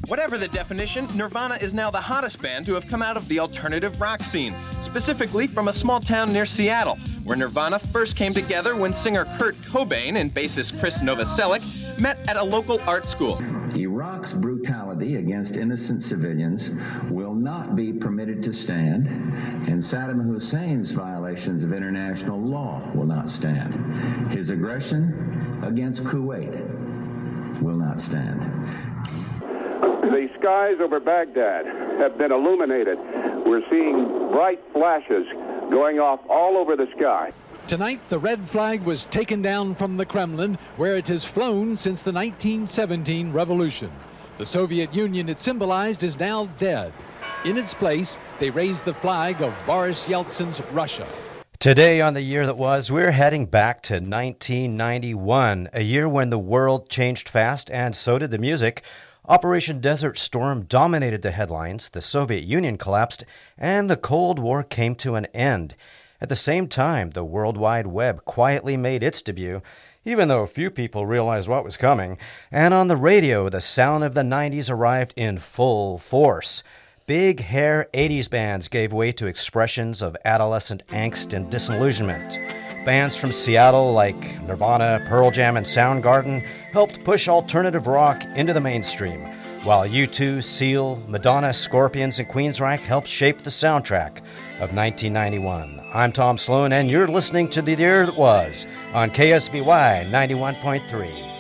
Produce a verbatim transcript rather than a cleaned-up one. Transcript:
Whatever the definition, Nirvana is now the hottest band to have come out of the alternative rock scene, specifically from a small town near Seattle, where Nirvana first came together when singer Kurt Cobain and bassist Chris Novoselic met at a local art school. Iraq's brutality against innocent civilians will not be permitted to stand, and Saddam Hussein's violations of international law will not stand. His aggression against Kuwait will not stand. The skies over Baghdad have been illuminated. We're seeing bright flashes going off all over the sky. Tonight, the red flag was taken down from the Kremlin, where it has flown since the nineteen seventeen revolution. The Soviet Union it symbolized is now dead. In its place, they raised the flag of Boris Yeltsin's Russia. Today on The Year That Was, we're heading back to nineteen ninety-one, a year when the world changed fast and so did the music. Operation Desert Storm dominated the headlines, the Soviet Union collapsed, and the Cold War came to an end. At the same time, the World Wide Web quietly made its debut, even though few people realized what was coming. And on the radio, the sound of the nineties arrived in full force. Big hair eighties bands gave way to expressions of adolescent angst and disillusionment. Bands from Seattle like Nirvana, Pearl Jam, and Soundgarden helped push alternative rock into the mainstream, while U two, Seal, Madonna, Scorpions, and Queensryche helped shape the soundtrack of nineteen ninety-one. I'm Tom Sloan, and you're listening to The Year That Was on K S V Y ninety-one point three.